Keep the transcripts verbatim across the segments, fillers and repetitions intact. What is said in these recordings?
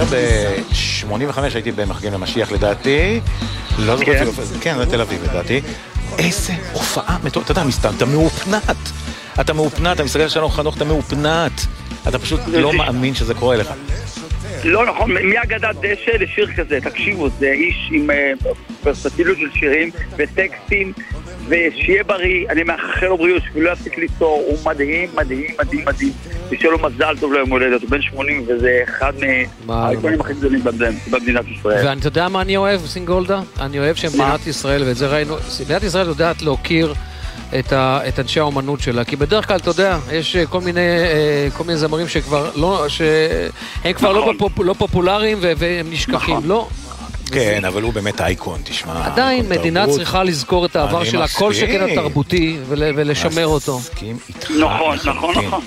ב-שמונים וחמש הייתי במחגים למשיח לדעתי, לא זוכר אפילו, כן, זה תל אביב לדעתי. איזה הופעה, אתה יודע, אתה מאופנת, אתה מאופנת, אתה מסתכל שלנו חנוך, אתה מאופנת, אתה פשוט לא מאמין שזה קורה לך. לא נכון, מאגדת דשא לשיר כזה, תקשיבו, זה איש עם פרסטיליות של שירים וטקסטים, ושיהיה בריא, אני מאחל לו בריאות, שלא יפסיק ליצור, הוא מדהים, מדהים, מדהים, מדהים, ושיהיה לו מזל טוב ליום הולדת, הוא בן שמונים, וזה אחד מהאיקונים הכי גדולים במדינת ישראל. ואני יודע מה אני אוהב, סינגולדה? אני אוהב שמדינת ישראל, ואת זה ראינו, מדינת ישראל יודעת להוקיר את, ה, את אנשי האומנות שלה, כי בדרך כלל, אתה יודע, יש כל מיני, כל מיני זמרים שכבר לא, שהם כבר נכון. לא, בפופ, לא פופולריים והם נשכחים, נכון. לא. כן, אבל הוא באמת אייקון, תשמע. עדיין מדינה צריכה לזכור את העבר שלה, כל שכן התרבותי, ולשמר אותו. נכון, נכון, נכון.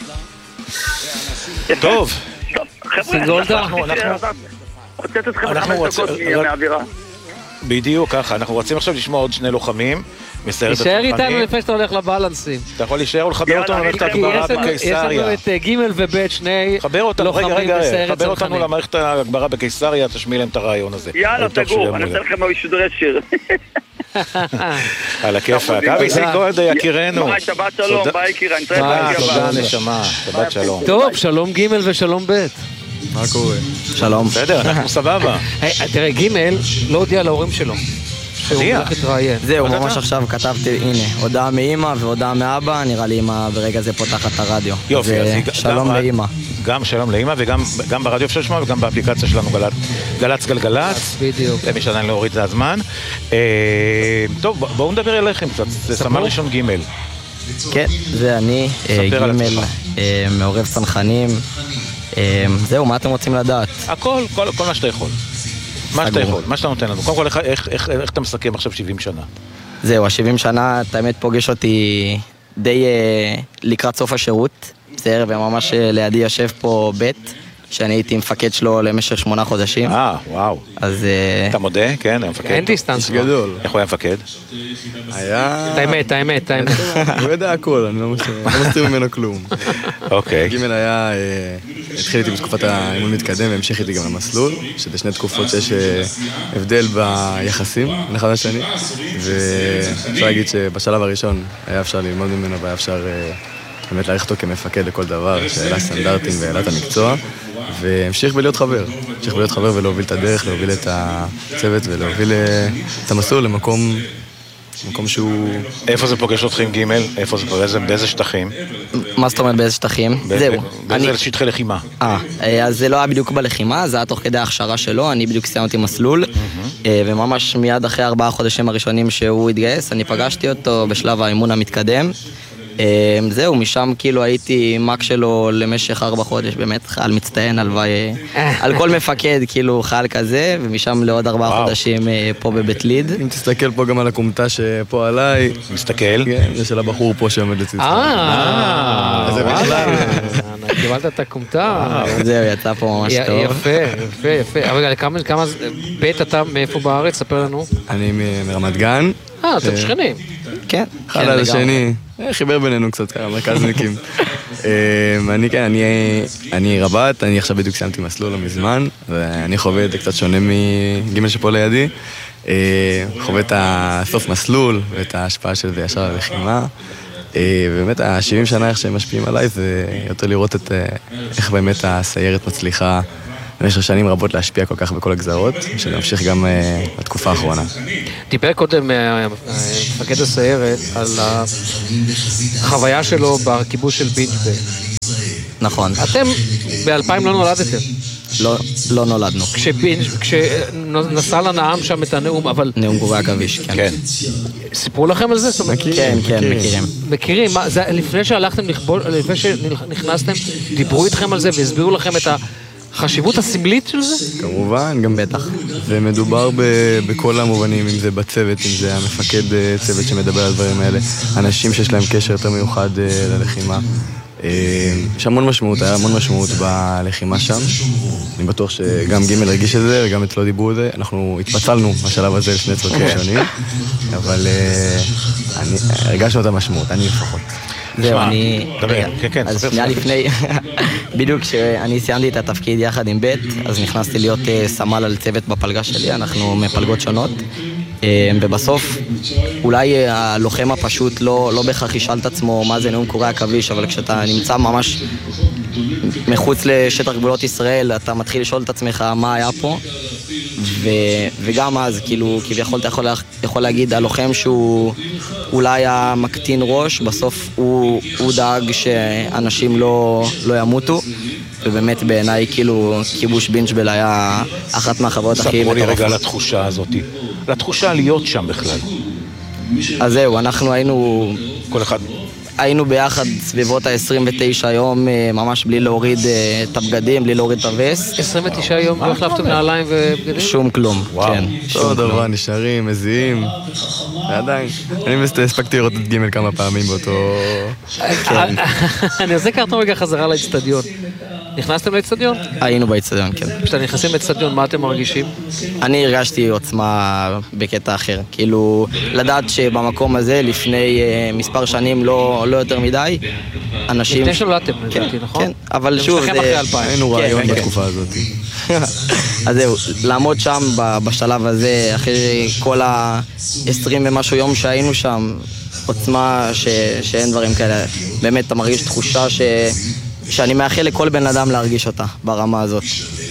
טוב. סינגולדה, הוצאת אתכם לחמש דקות מהאווירה. בדיוק ככה, אנחנו רוצים עכשיו לשמוע עוד שני לוחמים מסיירת התוכנים. נשאר איתנו לפני שאתה הולך לבלנסים. אתה יכול להישאר ולחבר אותנו למערכת ההגברה בקיסריה. יש לנו את ג' וב' שני לוחמים בסיירת צנחנים. חבר אותנו למערכת ההגברה בקיסריה, תשמיע להם את הרעיון הזה. יאללה, תגור, אני אעשה לכם משודרי שיר. על הכיפק. אבי סינגולדה, יקירנו. ביי, שבת שלום, ביי יקירה. תודה נשמה, שבת שלום. טוב, שלום ג' ושלום ב'. מה קורה? שלום. בסדר, אנחנו סבבה. תראה, ג' לא הודיע להורים שלו. זהו, ממש עכשיו כתבתי, הנה, הודעה מאמא והודעה מאבא, נראה לי אמא ברגע זה פותחת את הרדיו. יופי, אז שלום לאמא. גם שלום לאמא וגם ברדיו אפשר לשמוע וגם באפליקציה שלנו גלץ גלגלץ. בדיוק. למי שעדיין לא הוריד, זה הזמן. טוב, בואו נדבר אליכם קצת, זה סמל ראשון ג'. כן, זה אני, ג' מעורב צנחנים. זהו, מה אתם רוצים לדעת? הכל, כל מה שאתה יכול. מה שאתה יכול, מה שאתה נותן לנו. קודם כל, איך אתה מסכם עכשיו שבעים שנה? זהו, ה-שבעים שנה, את האמת פוגש אותי די לקראת סוף השירות. בסדר, וממש לידי יושב פה בית, שאני הייתי מפקד שלו למשך שמונה חודשים. אה, וואו. אז... אתה מודה? כן, היה מפקד. אין דיסטנס גדול. איך הוא היה מפקד? היה... את האמת, את האמת, את האמת. הוא יודע הכל, אני לא מסתיר ממנו כלום. אוקיי. ג' היה... התחיל איתי בתקופת האימון מתקדם והמשיך איתי גם למסלול, שזה שני תקופות שיש הבדל ביחסים בין אחד לשני, ואפשר להגיד שבשלב הראשון היה אפשר ללמוד ממנו והיה אפשר באמת להעריך אותו כמפקד לכל דבר, שהעלה סטנדרטים והעלה את המקצוע, והמשיך בלהיות חבר. המשיך בלהיות חבר ולהוביל את הדרך, להוביל את הצוות ולהוביל את המסלול למקום... מקום שהוא... איפה זה פוגש אותך עם ג'? איפה זה פוגש? באיזה שטחים? מה זאת אומרת באיזה שטחים? זהו. באיזה שטחי לחימה? אה, אז זה לא היה בדיוק בלחימה, זה היה תוך כדי ההכשרה שלו, אני בדיוק סיימתי מסלול, וממש מיד אחרי ארבעה חודשים הראשונים שהוא התגייס, אני פגשתי אותו בשלב האימון המתקדם. זהו, משם כאילו הייתי מק שלו למשך ארבע חודש, באמת חייל מצטיין על כל מפקד, כאילו חייל כזה, ומשם לעוד ארבעה חודשים פה בבית ליד. אם תסתכל פה גם על הקומטה שפה עליי, מסתכל? כן, זה של הבחור פה שעומד לצדך. אה, זה בכלל. קיבלת את הקומטה. זהו, יצא פה ממש טוב. יפה, יפה, יפה. אבל כמה בית אתה מאיפה בארץ? ספר לנו. אני מרמת גן. אה, אתם שכנים. כן. אחד על השני. חיבר בינינו קצת ככה, מרכזניקים. אני כן, אני רבת, אני עכשיו בדיוק סיימתי מסלול לא מזמן, ואני חווה את זה קצת שונה מג' שפה לידי. חווה את הסוף מסלול ואת ההשפעה של זה ישר ללחימה. באמת, ה-שבעים שנה איך שהם משפיעים עליי, זה יותר לראות את איך באמת הסיירת מצליחה במשך שנים רבות להשפיע כל כך בכל הגזרות, שנמשיך גם בתקופה האחרונה. דיבר קודם מפקד הסיירת על החוויה שלו בכיבוש של בינג' ב... נכון. אתם ב-אלפיים לא נולדתם. לא, לא נולדנו. כשבינג', כשנסע לנעם שם את הנאום, אבל... נאום גורי עכביש, כן. כן. סיפרו לכם על זה? כן, כן, מכירים. מכירים, לפני שהלכתם לכבול, לפני שנכנסתם, דיברו איתכם על זה והסבירו לכם את ה... חשיבות הסמלית של זה? כמובן, גם בטח. ומדובר בכל המובנים, אם זה בצוות, אם זה המפקד צוות שמדבר על דברים האלה, אנשים שיש להם קשר יותר מיוחד ללחימה. יש המון משמעות, היה המון משמעות בלחימה שם. אני בטוח שגם ג' הרגיש את זה וגם אצלו דיברו את זה. אנחנו התפצלנו בשלב הזה לשני צוותים שונים, אבל הרגשנו את המשמעות, אני לפחות. זהו, אני... דבר, כן, כן. אז שנייה לפני, בדיוק כשאני סיימתי את התפקיד יחד עם בית, אז נכנסתי להיות סמל על צוות בפלגה שלי, אנחנו מפלגות שונות. ובסוף, אולי הלוחם הפשוט לא, לא בכך ישאל את עצמו מה זה נאום קוראי עכביש, אבל כשאתה נמצא ממש מחוץ לשטח גבולות ישראל, אתה מתחיל לשאול את עצמך מה היה פה, ו, וגם אז, כאילו, כביכול אתה יכול, יכול להגיד, הלוחם שהוא אולי המקטין ראש, בסוף הוא, הוא דאג שאנשים לא, לא ימותו, ובאמת בעיניי, כאילו, כיבוש בינג'בל היה אחת מהחברות הכי מטורפות. ספרו לי רגע על התחושה הזאת, על התחושה להיות שם בכלל. אז זהו, אנחנו היינו... כל אחד... היינו ביחד סביבות ה-עשרים ותשע יום, ממש בלי להוריד את הבגדים, בלי להוריד את הווסט. עשרים ותשע יום, לא החלפתם נעליים ובגדים? שום כלום, כן. אותו דבר, נשארים, מזיעים. ועדיין. אני הספקתי לראות את ג' כמה פעמים באותו... אני עושה קרטון רגע חזרה לאצטדיון. נכנסתם לאצטדיון? היינו באצטדיון, כן. כשאתם נכנסים לאצטדיון, מה אתם מרגישים? אני הרגשתי עוצמה בקטע אחר. כאילו, לדעת שבמקום הזה, לפני מספר שנים, לא יותר מדי, אנשים... לפני שנולדתם, לדעתי, נכון? כן, אבל שוב... אתם אחרי אלפיים. היינו רעיון בתקופה הזאת. אז זהו, לעמוד שם בשלב הזה, אחרי כל ה-עשרים ומשהו יום שהיינו שם, עוצמה שאין דברים כאלה. באמת, אתה מרגיש תחושה ש... שאני מאחל לכל בן אדם להרגיש אותה ברמה הזאת.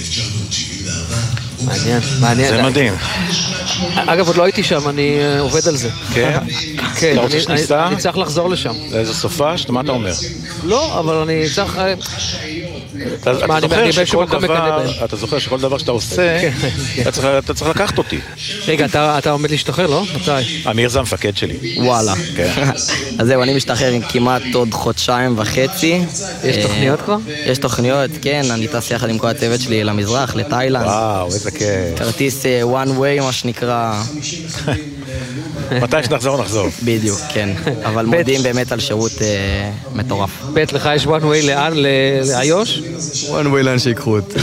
מעניין, מעניין. זה מדהים. אגב, עוד לא הייתי שם, אני עובד על זה. כן? כן, אתה רוצה שניסה? אני צריך לחזור לשם. לאיזה סופש? מה אתה אומר? לא, אבל אני צריך... אתה זוכר שכל דבר שאתה עושה, אתה צריך לקחת אותי. רגע, אתה עומד להשתחרר, לא? מתי? אמיר זה המפקד שלי. וואלה. אז זהו, אני משתחרר כמעט עוד חודשיים וחצי. יש תוכניות כבר? יש תוכניות, כן. אני טס יחד עם כל הצוות שלי למזרח, לתאילנד. וואו, איזה כיף. כרטיס one way, מה שנקרא. מתי שנחזור, נחזור. בדיוק, כן. אבל מודים באמת על שירות מטורף. בית, לך יש one way לאן? לאיו"ש? one way לאן שיקחו אותי.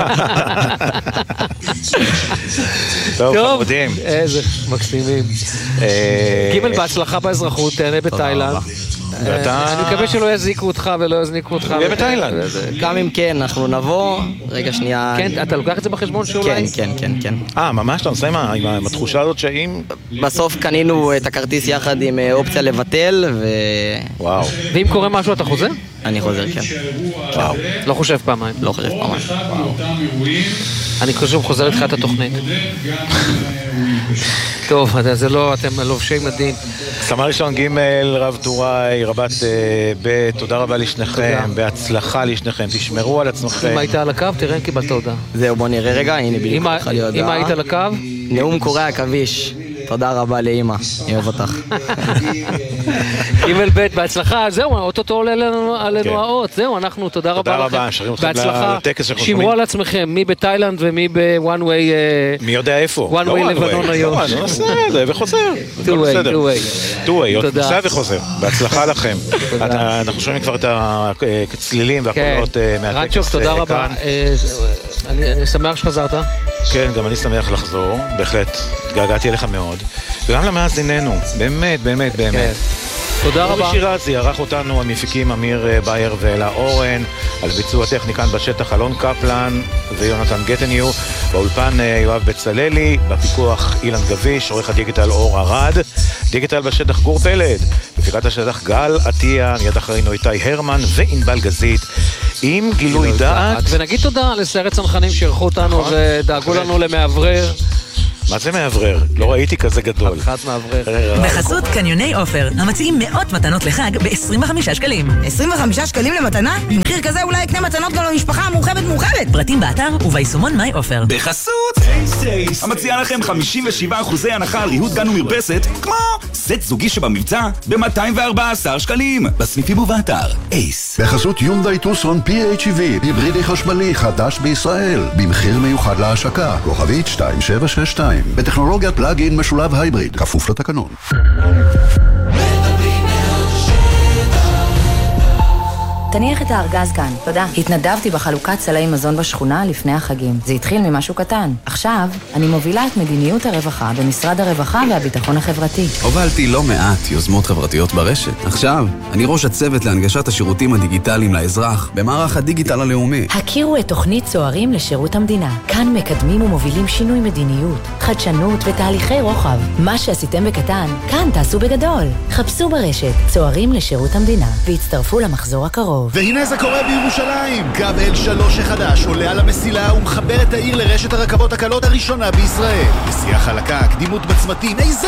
טוב, חמודים. איזה מקסימים. גימל, בהצלחה באזרחות, תהנה בתאילנד. אני מקווה שלא יזיקו אותך ולא יזניקו אותך. יהיה בתאילנד. גם אם כן, אנחנו נבוא. רגע, שנייה. כן, אתה לוקח את זה בחשבון שאולי? כן, כן, כן, כן. אה, ממש? אתה נוסע עם התחושה הזאת שאם... בסוף קנינו את הכרטיס יחד עם אופציה לבטל, ו... וואו. ואם קורה משהו, אתה חוזר? אני חוזר, כן. וואו. לא חושב פעמיים? לא חושב פעמיים. אני חושב חוזר איתך את התוכנית. טוב, זה לא, אתם לובשי מדין. סמל ראשון ג' רב טוראי, רבת ב', תודה רבה לשניכם, בהצלחה לשניכם, תשמרו על עצמכם. אם היית על הקו, תראה אם קיבלת הודעה. זהו, בוא נראה רגע, הנה בדיוק לך לי הודעה. אם היית על הקו? נאום קוראי עכביש. תודה רבה לאמא, אני אוהב אותך. ג' ב', בהצלחה, זהו, אוטוטו עולה עלינו האות, זהו, אנחנו, תודה רבה לכם. תודה רבה, שרים אתכם לטקס שאנחנו שומעים. שמרו על עצמכם, מי בתאילנד ומי בוואן ווי... מי יודע איפה? one way לבנון היום. לא, אני נוסע וחוזר. two way, two way. two way, נוסע וחוזר. בהצלחה לכם. אנחנו שומעים כבר את הצלילים והקולות מהטקס. רצ'וק, תודה רבה. אני שמח שחזרת. כן, גם אני שמח לחזור, בהחלט, התגעגעתי אליך מאוד, וגם למאזיננו, באמת, באמת, באמת. תודה רבה. אורי שירזי ערך אותנו, המפיקים אמיר בייר ואלה אורן, על ביצוע טכני כאן בשטח אלון קפלן ויונתן גטניו, באולפן יואב בצללי, בפיקוח אילן גביש, עורך הדיגיטל אור ארד, דיגיטל בשטח גור פלד, בפיקת השטח גל עטיה, מיד אחרינו איתי הרמן ואינבל גזית, עם גילוי דעת. ונגיד תודה לסיירת צנחנים שערכו אותנו ודאגו לנו למעברר. מה זה מעברר? לא ראיתי כזה גדול. אחת מעברר. בחסות קניוני אופר, המציעים מאות מתנות לחג ב-עשרים וחמישה שקלים. עשרים וחמישה שקלים למתנה? במחיר כזה אולי יקנה מתנות גם למשפחה המורחבת מורחבת. פרטים באתר וביישומון מיי אופר. בחסות אייס, המציע לכם חמישים ושבעה אחוזי הנחה על ריהוט גן ומרפסת, כמו סט זוגי שבמבצע ב-מאתיים וארבעה עשר שקלים. בסניפים ובאתר אייס. בחסות יונדאי טוסון פי אייץ' איי וי, היברידי חשמלי חדש בישראל, במחיר מיוחד להשקה, כוכבית שתיים שבע שש שתיים, בטכנולוגיית פלאג-אין משולב הייבריד, כפוף לתקנון. תניח את הארגז כאן, תודה. התנדבתי בחלוקת סלי מזון בשכונה לפני החגים. זה התחיל ממשהו קטן. עכשיו, אני מובילה את מדיניות הרווחה במשרד הרווחה והביטחון החברתי. הובלתי לא מעט יוזמות חברתיות ברשת. עכשיו, אני ראש הצוות להנגשת השירותים הדיגיטליים לאזרח במערך הדיגיטל הלאומי. הכירו את תוכנית צוערים לשירות המדינה. כאן מקדמים ומובילים שינוי מדיניות, חדשנות ותהליכי רוחב. מה שעשיתם בקטן, כאן תעשו בגדול. חפשו ברשת צוערים לשירות המדינה והצטרפו למחזור הקרוב. והנה זה קורה בירושלים. קו אל שלוש החדש עולה על המסילה ומחבר את העיר לרשת הרכבות הקלות הראשונה בישראל. נסיעה חלקה, קדימות בצמתים, איזה